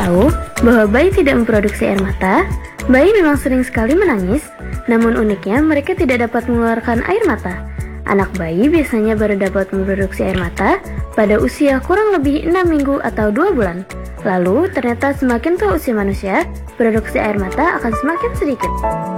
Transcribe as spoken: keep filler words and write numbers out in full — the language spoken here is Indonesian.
tahu bahwa bayi tidak memproduksi air mata? Bayi memang sering sekali menangis, namun uniknya mereka tidak dapat mengeluarkan air mata. Anak bayi biasanya baru dapat memproduksi air mata pada usia kurang lebih enam minggu atau dua bulan. Lalu, ternyata semakin tua usia manusia, produksi air mata akan semakin sedikit.